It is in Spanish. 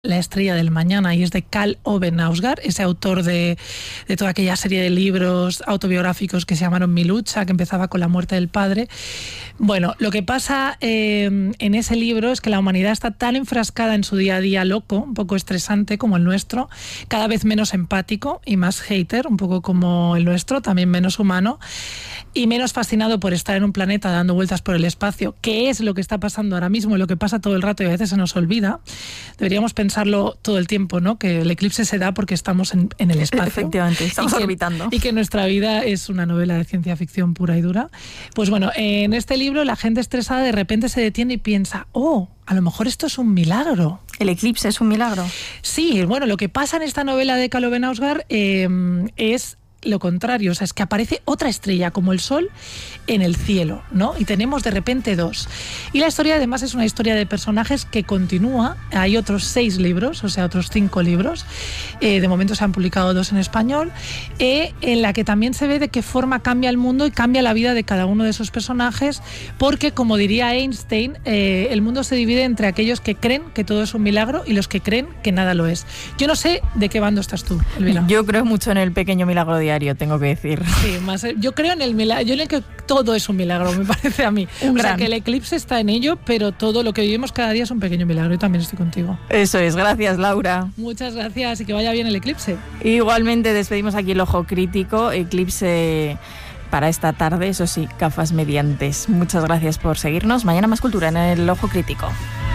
La estrella del mañana, y es de Karl Ove Knausgaard, ese autor de toda aquella serie de libros autobiográficos que se llamaron Mi lucha, que empezaba con la muerte del padre. Bueno, lo que pasa en ese libro es que la humanidad está tan enfrascada en su día a día loco, un poco estresante como el nuestro, cada vez menos empático y más hater, un poco como el nuestro, también menos humano, y menos fascinado por estar en un planeta dando vueltas por el espacio, que es lo que está pasando ahora mismo y lo que pasa todo el rato y a veces se nos olvida. Deberíamos pensarlo todo el tiempo, ¿no? Que el eclipse se da porque estamos en el espacio. Efectivamente, estamos orbitando. Y que nuestra vida es una novela de ciencia ficción pura y dura. Pues bueno, en este libro la gente estresada de repente se detiene y piensa, a lo mejor esto es un milagro. ¿El eclipse es un milagro? Sí, bueno, lo que pasa en esta novela de Karl Ove Knausgaard es lo contrario, o sea, es que aparece otra estrella como el Sol en el cielo, ¿no? Y tenemos de repente dos. Y la historia además es una historia de personajes que continúa. Hay otros 6 libros, o sea, otros 5 libros. De momento se han publicado 2 en español, en la que también se ve de qué forma cambia el mundo y cambia la vida de cada uno de esos personajes, porque, como diría Einstein, el mundo se divide entre aquellos que creen que todo es un milagro y los que creen que nada lo es. Yo no sé de qué bando estás tú, Elvira. Yo creo mucho en el pequeño milagro diario, tengo que decir. Sí, más, yo creo en el milagro, yo creo que todo es un milagro, me parece a mí. O sea, que el eclipse está en ello, pero todo lo que vivimos cada día es un pequeño milagro. Yo también estoy contigo. Eso es, gracias, Laura. Muchas gracias y que vaya bien el eclipse. Igualmente despedimos aquí el Ojo Crítico, eclipse para esta tarde, eso sí, gafas mediantes. Muchas gracias por seguirnos. Mañana más cultura en el Ojo Crítico.